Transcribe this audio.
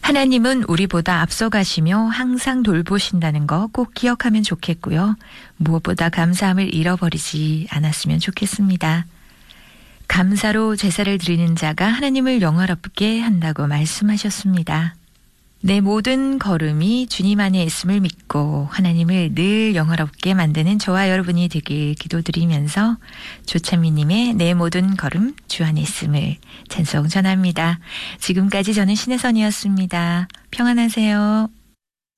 하나님은 우리보다 앞서가시며 항상 돌보신다는 거 꼭 기억하면 좋겠고요. 무엇보다 감사함을 잃어버리지 않았으면 좋겠습니다. 감사로 제사를 드리는 자가 하나님을 영화롭게 한다고 말씀하셨습니다. 내 모든 걸음이 주님 안에 있음을 믿고 하나님을 늘 영화롭게 만드는 저와 여러분이 되길 기도드리면서 조찬미님의 내 모든 걸음 주 안에 있음을 찬송 전합니다. 지금까지 저는 신혜선이었습니다. 평안하세요.